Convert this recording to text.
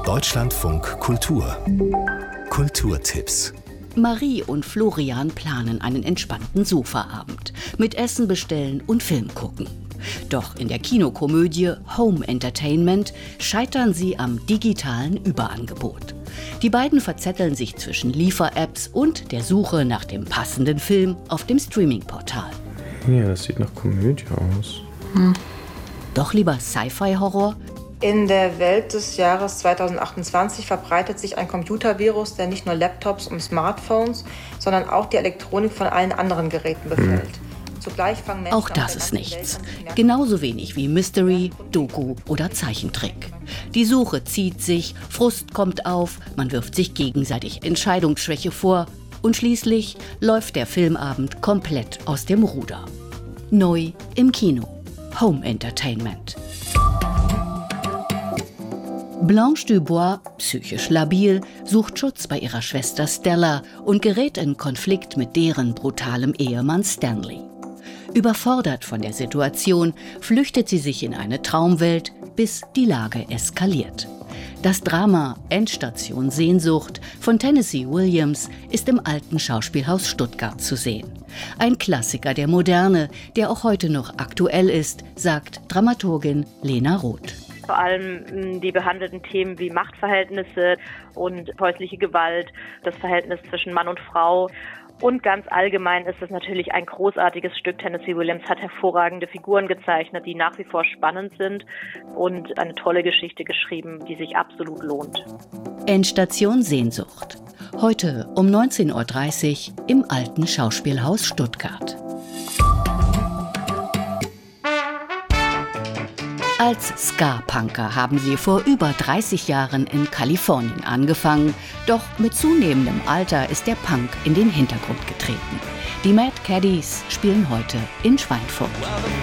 Deutschlandfunk Kultur. Kulturtipps. Marie und Florian planen einen entspannten Sofaabend mit Essen bestellen und Film gucken. Doch in der Kinokomödie Home Entertainment scheitern sie am digitalen Überangebot. Die beiden verzetteln sich zwischen Liefer-Apps und der Suche nach dem passenden Film auf dem Streaming-Portal. Ja, das sieht nach Komödie aus. Doch lieber Sci-Fi-Horror? In der Welt des Jahres 2028 verbreitet sich ein Computervirus, der nicht nur Laptops und Smartphones, sondern auch die Elektronik von allen anderen Geräten befällt. Zugleich fangen Menschen Auch das ist nichts. Genauso wenig wie Mystery, Doku oder Zeichentrick. Die Suche zieht sich, Frust kommt auf, man wirft sich gegenseitig Entscheidungsschwäche vor und schließlich läuft der Filmabend komplett aus dem Ruder. Neu im Kino. Home Entertainment. Blanche Dubois, psychisch labil, sucht Schutz bei ihrer Schwester Stella und gerät in Konflikt mit deren brutalem Ehemann Stanley. Überfordert von der Situation flüchtet sie sich in eine Traumwelt, bis die Lage eskaliert. Das Drama Endstation Sehnsucht von Tennessee Williams ist im Alten Schauspielhaus Stuttgart zu sehen. Ein Klassiker der Moderne, der auch heute noch aktuell ist, sagt Dramaturgin Lena Roth. Vor allem die behandelten Themen wie Machtverhältnisse und häusliche Gewalt, das Verhältnis zwischen Mann und Frau. Und ganz allgemein ist es natürlich ein großartiges Stück. Tennessee Williams hat hervorragende Figuren gezeichnet, die nach wie vor spannend sind und eine tolle Geschichte geschrieben, die sich absolut lohnt. Endstation Sehnsucht. Heute um 19:30 Uhr im Alten Schauspielhaus Stuttgart. Als Ska-Punker haben sie vor über 30 Jahren in Kalifornien angefangen. Doch mit zunehmendem Alter ist der Punk in den Hintergrund getreten. Die Mad Caddies spielen heute in Schweinfurt.